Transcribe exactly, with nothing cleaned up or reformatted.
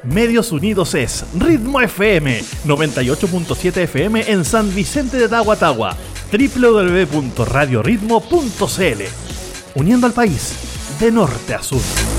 Medios Unidos es Ritmo F M, noventa y ocho punto siete F M en San Vicente de Tagua, doble u doble u doble u punto radio ritmo punto c l, uniendo al país de norte a sur.